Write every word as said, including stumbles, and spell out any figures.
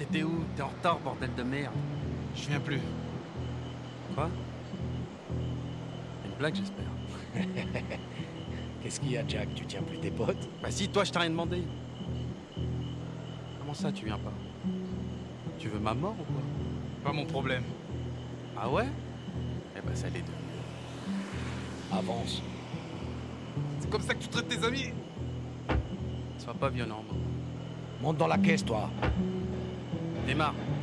T'étais où? T'es en retard, bordel de merde. Je viens plus. Quoi? Une blague, j'espère. Qu'est-ce qu'il y a, Jack? Tu tiens plus tes potes? Bah si, toi, je t'ai rien demandé. Comment ça, tu viens pas? Tu veux ma mort ou quoi? Pas mon problème. Ah ouais? Eh bah ça l'est deux. Avance. C'est comme ça que tu traites tes amis? Sois pas violent, moi. Monte dans la caisse, toi. Démarre.